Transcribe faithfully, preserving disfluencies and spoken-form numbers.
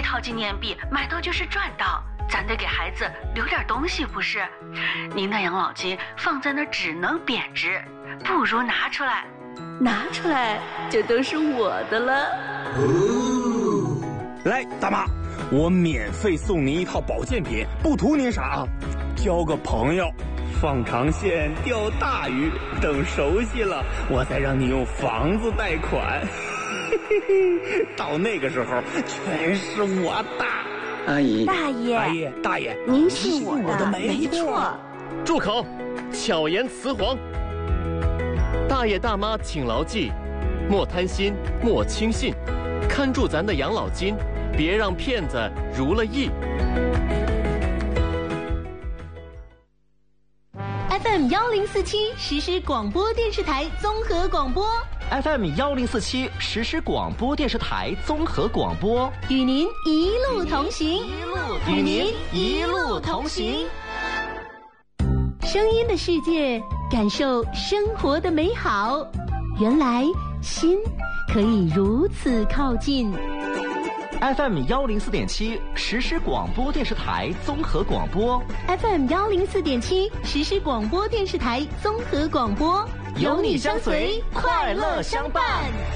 套纪念币买到就是赚到，咱得给孩子留点东西不是？您的养老金放在那儿只能贬值，不如拿出来，拿出来就都是我的了。 哦，来，大妈，我免费送您一套保健品，不图您啥啊，交个朋友，放长线钓大鱼，等熟悉了，我再让你用房子贷款。到那个时候，全是我的。 阿姨， 大爷， 大爷，大爷， 您是我的， 我的没错。 住口！巧言辞黄。大爷大妈请牢记，莫贪心，莫轻信，看住咱的养老金，别让骗子如了意。 F M 幺零四七实时广播电视台综合广播 ，F M 幺零四七实时广播电视台综合广播， 与您一路同行， 与您一路同行。 声音的世界，感受生活的美好。原来心可以如此靠近。 F M 幺零四点七实时广播电视台综合广播 ，F M 幺零四点七实时广播电视台综合广播， 有你相随，快乐相伴。